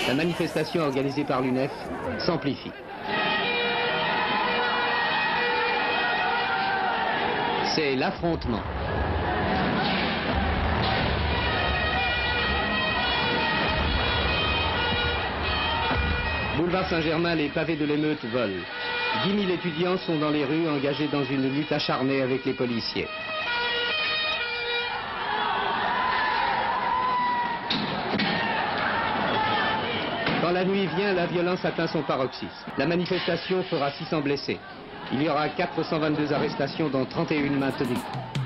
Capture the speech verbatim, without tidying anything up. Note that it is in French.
La manifestation organisée par l'U N E F s'amplifie. C'est l'affrontement. Boulevard Saint-Germain, les pavés de l'émeute volent. dix mille étudiants sont dans les rues, engagés dans une lutte acharnée avec les policiers. Quand la nuit vient, la violence atteint son paroxysme. La manifestation fera six cents blessés. Il y aura quatre cent vingt-deux arrestations, dont trente et une maintenues.